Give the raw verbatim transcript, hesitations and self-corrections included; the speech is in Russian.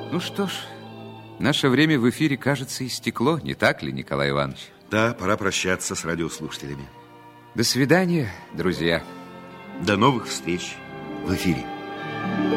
Ну что ж, наше время в эфире, кажется, истекло, не так ли, Николай Иванович? Да, пора прощаться с радиослушателями. До свидания, друзья. До новых встреч в эфире.